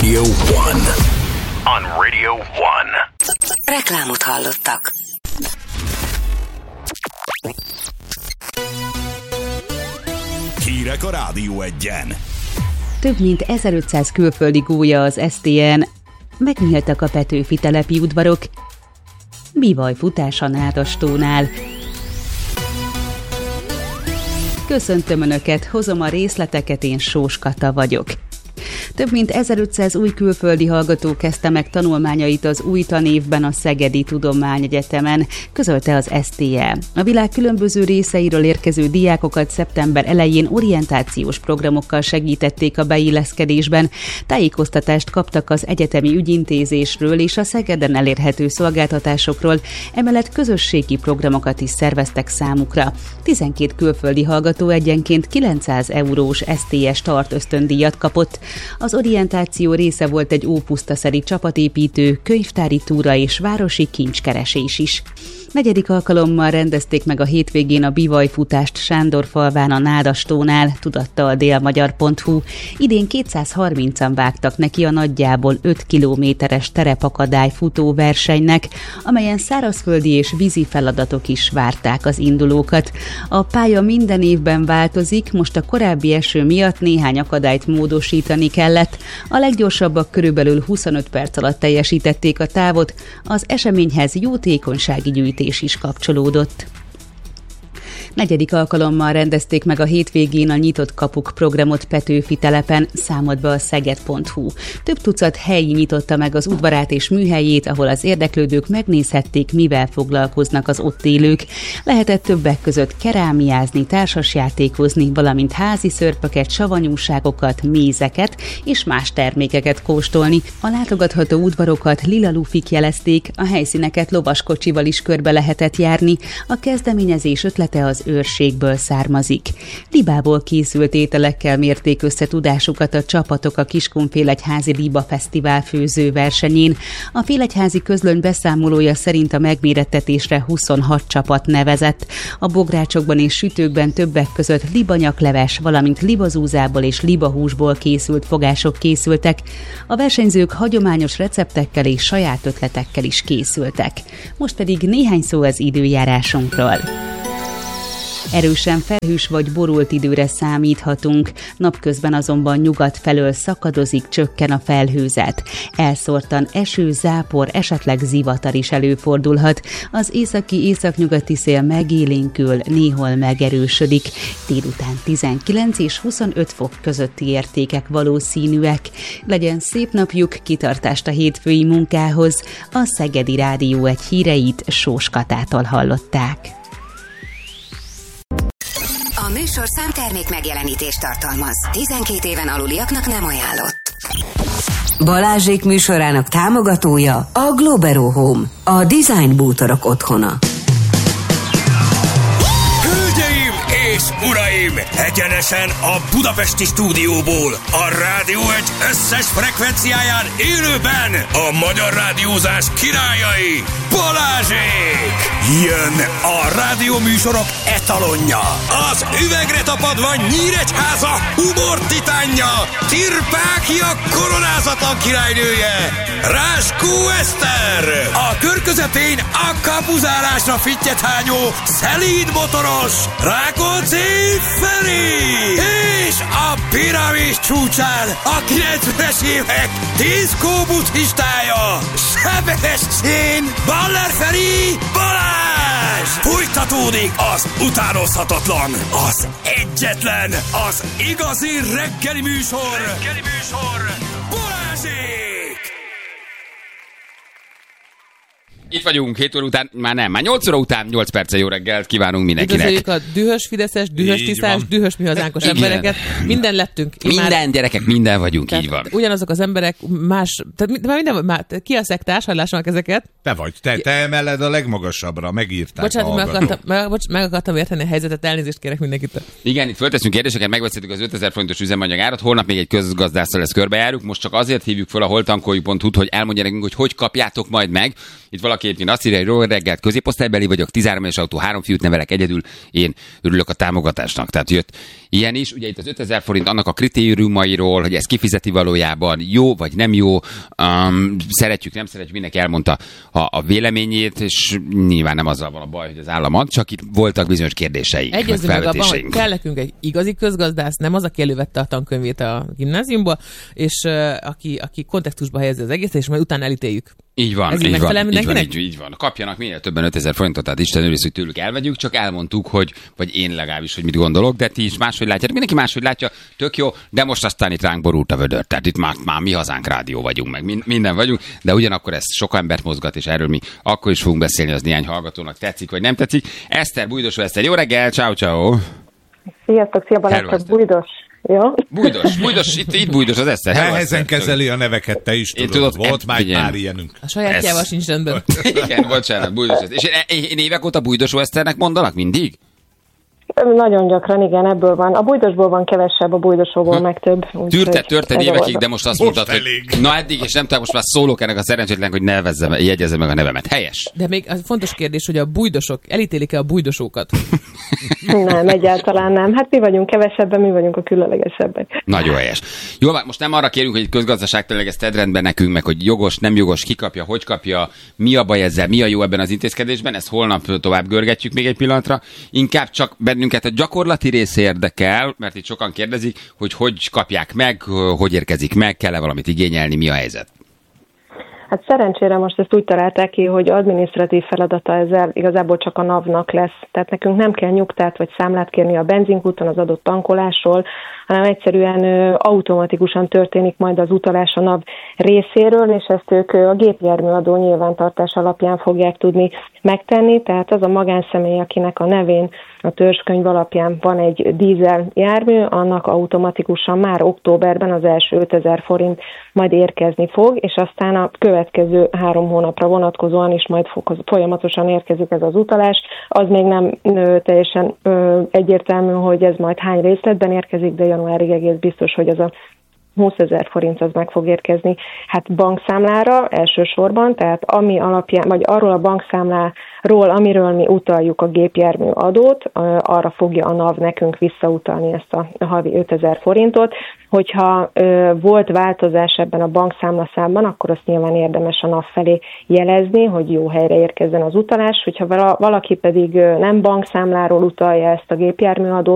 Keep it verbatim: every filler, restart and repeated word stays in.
Radio One. On Radio One. Reklámot hallottak. Hírek a Rádió Egyen. Több mint ezerötszáz külföldi gólya az es té en, megnyíltak a Petőfi telepi udvarok, bivajfutás a Nádastónál. Köszöntöm Önöket, hozom a részleteket, én Sós Kata vagyok. Több mint ezerötszáz új külföldi hallgató kezdte meg tanulmányait az új tanévben a Szegedi Tudományegyetemen, közölte az es té e. A világ különböző részeiről érkező diákokat szeptember elején orientációs programokkal segítették a beilleszkedésben. Tájékoztatást kaptak az egyetemi ügyintézésről és a Szegeden elérhető szolgáltatásokról, emellett közösségi programokat is szerveztek számukra. tizenkét külföldi hallgató egyenként kilencszáz eurós es té e start ösztöndíjat kapott. Az orientáció része volt egy ópusztaszeri csapatépítő, könyvtári túra és városi kincskeresés is. Negyedik alkalommal rendezték meg a hétvégén a bivajfutást Sándorfalván a Nádastónál, tudatta a délmagyar pont hu. Idén kétszázharmincan vágtak neki a nagyjából öt kilométeres terepakadály futóversenynek, amelyen szárazföldi és vízi feladatok is várták az indulókat. A pálya minden évben változik, most a korábbi eső miatt néhány akadályt módosítani kellett. A leggyorsabbak körülbelül huszonöt perc alatt teljesítették a távot, az eseményhez jótékonysági gyűjtés is kapcsolódott. Negyedik alkalommal rendezték meg a hétvégén a Nyitott Kapuk programot Petőfi telepen, számolt be a szeged pont hu. Több tucat helyi nyitotta meg az udvarát és műhelyét, ahol az érdeklődők megnézhették, mivel foglalkoznak az ott élők. Lehetett többek között kerámiázni, társasjátékozni, valamint házi szörpöket, savanyúságokat, mézeket és más termékeket kóstolni. A látogatható udvarokat lila lufik jelezték, a helyszíneket lovaskocsival is körbe lehetett járni. A kezdeményezés ötlete az őrségből származik. Libából készült ételekkel mérték össze tudásukat a csapatok a Kiskunfélegyházi Liba Fesztivál főzőversenyén. A Félegyházi közlöny beszámolója szerint a megmérettetésre huszonhat csapat nevezett. A bográcsokban és sütőkben többek között libanyakleves, valamint libazúzából és libahúsból készült fogások készültek. A versenyzők hagyományos receptekkel és saját ötletekkel is készültek. Most pedig néhány szó az időjárásunkról. Erősen felhős vagy borult időre számíthatunk, napközben azonban nyugat felől szakadozik, csökken a felhőzet. Elszórtan eső, zápor, esetleg zivatar is előfordulhat. Az északi északnyugati szél megélénkül, néhol megerősödik. Délután tizenkilenc és huszonöt fok közötti értékek valószínűek. Legyen szép napjuk, kitartást a hétfői munkához. A Szegedi Rádió egy híreit Sós Katától hallották. A műsorszám termék megjelenítést tartalmaz. tizenkét éven aluliaknak nem ajánlott. Balázsék műsorának támogatója a Globero Home, a design bútorok otthona. Hölgyeim és uraim, egyenesen a budapesti stúdióból, a Rádió egy összes frekvenciáján élőben a magyar rádiózás királyai, Balázsék! Jön a rádióműsorok etalonja, az üvegre tapadva Nyíregyháza humor titánja, Tirpákia koronázatlan királynője, Ráskó Eszter, a kör közepén a kapuzálásra fittyet hányó szelíd motoros Rákóczi Feri, és a piramis csúcsán a kilencvenes évek diszkó buddhistája, Sebestyén Baller Feri Balázs! Folytatódik az utánozhatatlan, az egyetlen, az igazi reggeli műsor, reggeli műsor Balázsék! Itt vagyunk, hét óra után, már nem, már nyolc óra után, nyolc perccel jó reggelt kívánunk mindenkinek. Üdvözöljük a dühös fideszes, dühös tiszás, dühös mi hazánkos embereket. Minden lettünk. Minden már... gyerekek, minden vagyunk, tehát így van. Ugyanazok az emberek, más, tehát már minden, már, ki a szektás, hallásnak ezeket. Te vagy, te, te emeled a legmagasabbra, megírták. Bocsánat, meg akartam, meg, bocs, meg akartam érteni a helyzetet, elnézést kérek mindenkit. Igen, itt fölteszünk kérdéseket, megbeszéltük az ötezer forintos üzemanyagárat, holnap még egy közgazdásszal lesz körbejárjuk, most csak azért hívjuk fel a holtankoljuk pont hu-t, hogy elmondja nekünk, hogy hogy kapjátok majd meg. Itt valaki éppen azt írja, hogy jó reggelt, középosztálybeli vagyok, tizenhárom éves autó, három fiút nevelek egyedül, én örülök a támogatásnak. Tehát jött ilyen is. Ugye itt az ötezer forint annak a kritériumairól, hogy ez kifizeti valójában, jó vagy nem jó, um, szeretjük, nem szeretjük, mindenki elmondta a, a véleményét, és nyilván nem azzal van a baj, hogy az állam ad, csak itt voltak bizonyos kérdéseink, egyezünk meg abban, hogy kell nekünk egy igazi közgazdász, nem az, aki elővette a tankönyvét a gimnáziumból, és uh, aki, aki kontextusba helyezi az egészet, és majd utána elítéljük. Így van, Ez így van, így van, így, így van. Kapjanak minél többen ötezer forintot, tehát Isten őriz, hogy tőlük elvegyük, csak elmondtuk, hogy, vagy én legalábbis, hogy mit gondolok, de ti is máshogy látjátok, mindenki máshogy látja, tök jó, de most aztán itt ránk borult a vödör, tehát itt már, már mi hazánk rádió vagyunk, meg minden vagyunk, de ugyanakkor ez sok embert mozgat, és erről mi akkor is fogunk beszélni, az néhány hallgatónak tetszik, vagy nem tetszik. Eszter, Bújdosó Eszter, jó reggel, ciao ciao. Sziasztok, szia Balázs, Bújdos. Jó? Bújdos, Bújdos, itt, itt Bújdos az Eszter. Nehezen kezeli a neveket, te is tudod. tudod Volt már pár ilyenünk. A sajátjával sincs rendben. Igen, bocsánat, Bújdos Eszter. És én, én évek óta Bújdosó Eszternek mondanak mindig? Nagyon gyakran, igen, ebből van. A bújdosból van kevesebb, a bújdosóból meg több. Tűrted, törted évekig, de most azt most mondtad, elég. Hogy na eddig, és nem tudom, most már szólok ennek a szerencsétlen, hogy nevezzem, jegyezzem meg a nevemet. Helyes. De még az fontos kérdés, hogy a bújdosok, elítélik-e a bújdosókat? Nem, egyáltalán nem. Hát mi vagyunk kevesebben, mi vagyunk a különlegesebbek. Nagyon helyes. Jó, most nem arra kérünk, hogy közgazdaságtanilag ezt tedd rendben nekünk, meg hogy jogos, nem jogos, ki kapja, hogy kapja, mi a baj ezzel, mi a jó ebben az intézkedésben, ezt holnap tovább görgetjük még egy pillanatra. Inkább csak bennünket a gyakorlati rész érdekel, mert itt sokan kérdezik, hogy hogy kapják meg, hogy érkezik meg, kell-e valamit igényelni, mi a helyzet? Hát szerencsére most ezt úgy találták ki, hogy adminisztratív feladata ezzel igazából csak a NAV-nak lesz. Tehát nekünk nem kell nyugtát vagy számlát kérni a benzinkúton az adott tankolásról, hanem egyszerűen ö, automatikusan történik majd az utalás a NAV részéről, és ezt ők a gépjárműadó nyilvántartás alapján fogják tudni megtenni. Tehát az a magánszemély, akinek a nevén a törzskönyv alapján van egy dízel jármű, annak automatikusan már októberben az első ötezer forint majd érkezni fog, és aztán a következő három hónapra vonatkozóan is majd folyamatosan érkezik ez az utalás. Az még nem ö, teljesen ö, egyértelmű, hogy ez majd hány részletben érkezik, de januárig egész biztos, hogy ez a húszezer forint az meg fog érkezni hát bankszámlára elsősorban, tehát ami alapján, vagy arról a bankszámláról, amiről mi utaljuk a gépjármű adót, arra fogja a NAV nekünk visszautalni ezt a havi ötezer forintot. Hogyha ö, volt változás ebben a bankszámla számban, akkor azt nyilván érdemes a NAV felé jelezni, hogy jó helyre érkezzen az utalás. Hogyha valaki pedig nem bankszámláról utalja ezt a gépjárműadót,